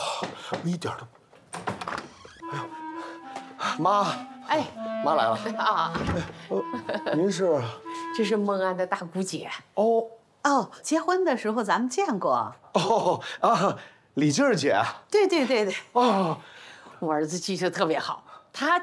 我一点都……哎呦，妈！ 哎， 妈来了啊！ 您是？ 这是孟安的大姑姐。 哦哦，结婚的时候咱们见过。 哦啊，李静儿姐。 对。 哦， 我儿子记性特别好，他